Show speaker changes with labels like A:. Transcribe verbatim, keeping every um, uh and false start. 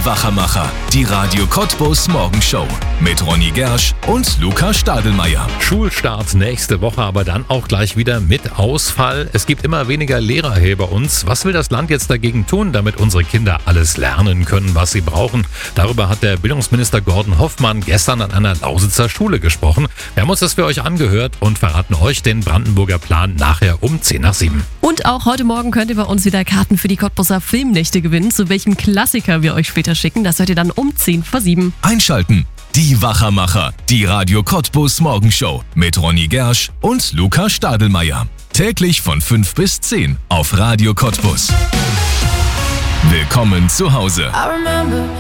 A: Die Wachermacher, die Radio Cottbus Morgenshow mit Ronny Gersch und Luca Stadelmeier.
B: Schulstart nächste Woche, aber dann auch gleich wieder mit Ausfall. Es gibt immer weniger Lehrer hier bei uns. Was will das Land jetzt dagegen tun, damit unsere Kinder alles lernen können, was sie brauchen? Darüber hat der Bildungsminister Gordon Hoffmann gestern an einer Lausitzer Schule gesprochen. Wir haben uns das für euch angehört und verraten euch den Brandenburger Plan nachher um zehn nach sieben.
C: Und auch heute Morgen könnt ihr bei uns wieder Karten für die Cottbuser Filmnächte gewinnen. Zu welchem Klassiker wir euch später schicken, das hört ihr dann um zehn vor sieben.
A: Einschalten. Die Wachermacher, die Radio Cottbus Morgenshow mit Ronny Gersch und Luca Stadelmeier. Täglich von fünf bis zehn auf Radio Cottbus. Willkommen zu Hause.
D: I remember